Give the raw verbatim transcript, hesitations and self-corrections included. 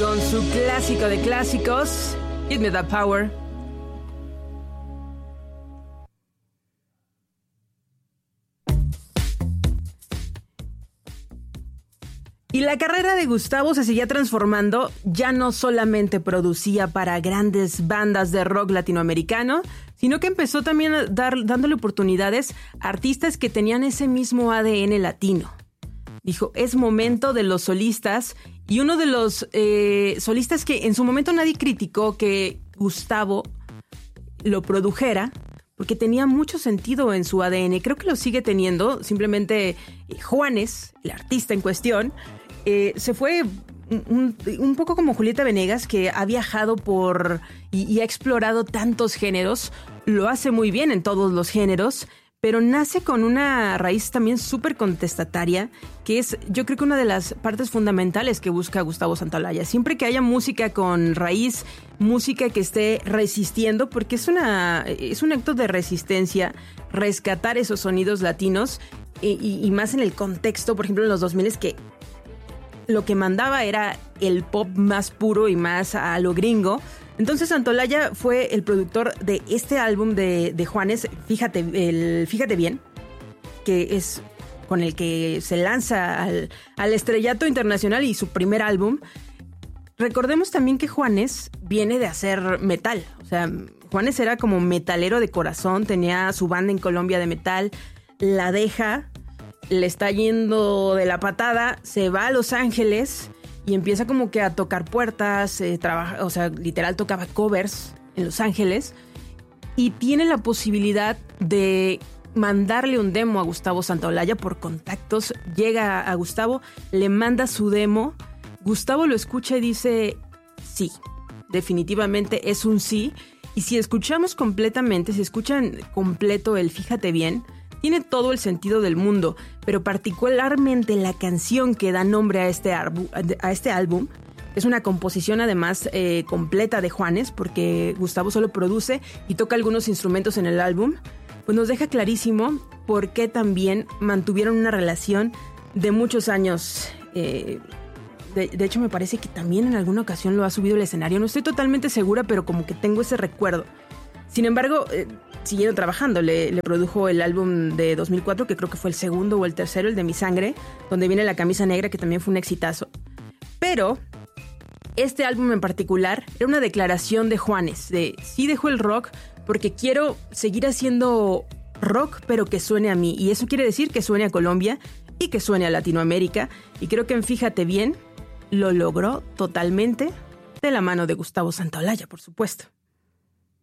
con su clásico de clásicos, Give Me That Power. Y la carrera de Gustavo se seguía transformando, ya no solamente producía para grandes bandas de rock latinoamericano, sino que empezó también a dar, dándole oportunidades a artistas que tenían ese mismo A D N latino. Dijo, es momento de los solistas, y uno de los eh, solistas que en su momento nadie criticó que Gustavo lo produjera, porque tenía mucho sentido en su A D N, creo que lo sigue teniendo, simplemente eh, Juanes, el artista en cuestión, eh, se fue un, un poco como Julieta Venegas, que ha viajado por y, y ha explorado tantos géneros, lo hace muy bien en todos los géneros, pero nace con una raíz también súper contestataria, que es, yo creo que una de las partes fundamentales que busca Gustavo Santaolalla. Siempre que haya música con raíz, música que esté resistiendo, porque es, una, es un acto de resistencia, rescatar esos sonidos latinos, y, y, y más en el contexto, por ejemplo, en los dos mil, es que lo que mandaba era el pop más puro y más a lo gringo. Entonces Santaolalla fue el productor de este álbum de, de Juanes, Fíjate, el, Fíjate Bien, que es con el que se lanza al, al estrellato internacional y su primer álbum. Recordemos también que Juanes viene de hacer metal, o sea, Juanes era como metalero de corazón, tenía su banda en Colombia de metal, la deja, le está yendo de la patada, se va a Los Ángeles y empieza como que a tocar puertas, eh, trabaja, o sea, literal tocaba covers en Los Ángeles, y tiene la posibilidad de mandarle un demo a Gustavo Santaolalla por contactos. Llega a Gustavo, le manda su demo, Gustavo lo escucha y dice sí, definitivamente es un sí. Y si escuchamos completamente, si escuchan completo el Fíjate Bien, tiene todo el sentido del mundo, pero particularmente la canción que da nombre a este, arbu- a este álbum es una composición además eh, completa de Juanes, porque Gustavo solo produce y toca algunos instrumentos en el álbum, pues nos deja clarísimo por qué también mantuvieron una relación de muchos años. Eh, de, de hecho, me parece que también en alguna ocasión lo ha subido al escenario, no estoy totalmente segura, pero como que tengo ese recuerdo. Sin embargo, eh, siguieron trabajando, le, le produjo el álbum de dos mil cuatro, que creo que fue el segundo o el tercero, el de Mi Sangre, donde viene La Camisa Negra, que también fue un exitazo. Pero este álbum en particular era una declaración de Juanes, de sí dejo el rock porque quiero seguir haciendo rock, pero que suene a mí. Y eso quiere decir que suene a Colombia y que suene a Latinoamérica. Y creo que en Fíjate Bien lo logró totalmente, de la mano de Gustavo Santaolalla, por supuesto.